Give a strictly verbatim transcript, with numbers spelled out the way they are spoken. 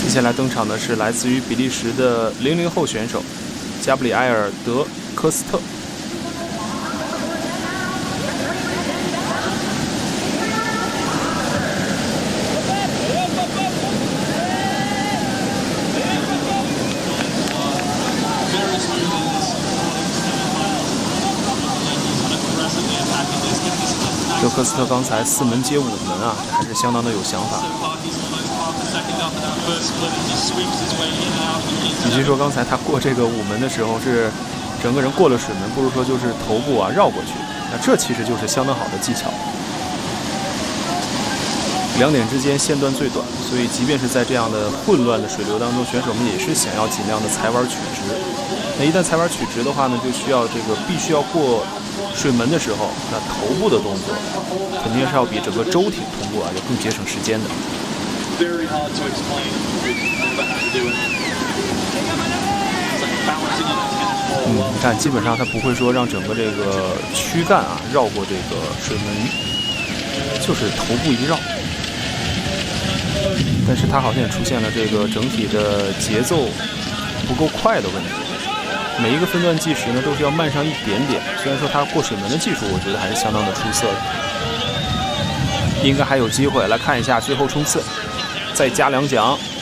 接下来登场的是来自于比利时的零零后选手加布里埃尔·德科斯特。德科斯特刚才四门接五门啊，还是相当的有想法。与其说刚才他过这个五门的时候是整个人过了水门，不如说就是头部啊绕过去。那这其实就是相当好的技巧。两点之间线段最短，所以即便是在这样的混乱的水流当中，选手们也是想要尽量的踩碗取直。那一旦踩碗取直的话呢，就需要这个必须要过水门的时候，那头部的动作肯定是要比整个舟艇通过啊要更节省时间的。嗯，你看，基本上他不会说让整个这个躯干啊绕过这个水门，就是头部一绕。但是他好像也出现了这个整体的节奏不够快的问题。每一个分段计时呢，都是要慢上一点点。虽然说他过水门的技术，我觉得还是相当的出色的，应该还有机会。来看一下最后冲刺，再加两桨。